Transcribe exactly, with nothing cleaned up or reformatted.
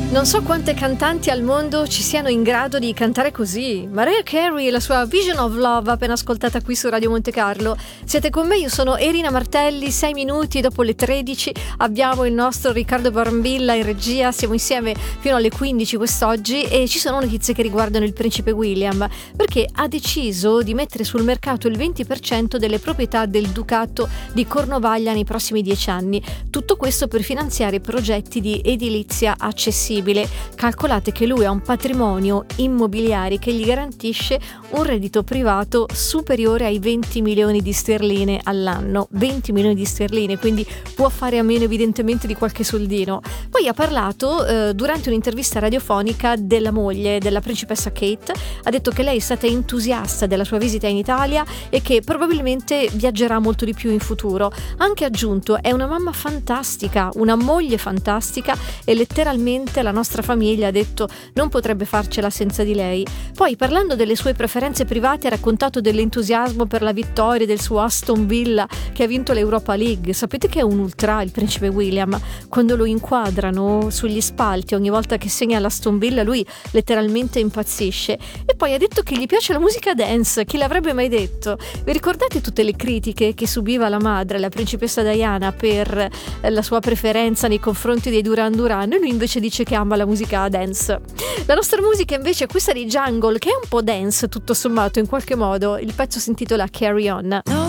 Non so quante cantanti al mondo ci siano in grado di cantare così. Mariah Carey e la sua Vision of Love, appena ascoltata qui su Radio Monte Carlo. Siete con me, io sono Erina Martelli. Sei minuti dopo le tredici abbiamo il nostro Riccardo Brambilla in regia. Siamo insieme fino alle quindici quest'oggi e ci sono notizie che riguardano il principe William, perché ha deciso di mettere sul mercato il venti per cento delle proprietà del ducato di Cornovaglia nei prossimi dieci anni. Tutto questo per finanziare progetti di edilizia accessibile. Calcolate che lui ha un patrimonio immobiliare che gli garantisce un reddito privato superiore ai venti milioni di sterline all'anno. venti milioni di sterline, quindi può fare a meno evidentemente di qualche soldino. Poi ha parlato eh, durante un'intervista radiofonica della moglie della principessa Kate. Ha detto che lei è stata entusiasta della sua visita in Italia e che probabilmente viaggerà molto di più in futuro. Ha anche aggiunto: è una mamma fantastica, una moglie fantastica e letteralmente la nostra famiglia, ha detto, non potrebbe farcela senza di lei. Poi, parlando delle sue preferenze private, ha raccontato dell'entusiasmo per la vittoria del suo Aston Villa che ha vinto l'Europa League. Sapete che è un ultra il principe William? Quando lo inquadrano sugli spalti ogni volta che segna l'Aston Villa lui letteralmente impazzisce. E poi ha detto che gli piace la musica dance. Chi l'avrebbe mai detto? Vi ricordate tutte le critiche che subiva la madre, la principessa Diana, per la sua preferenza nei confronti dei Duran Duran? E lui invece dice che ama la musica dance. La nostra musica invece è questa di Jungle, che è un po' dance tutto sommato in qualche modo. Il pezzo si intitola Carry On.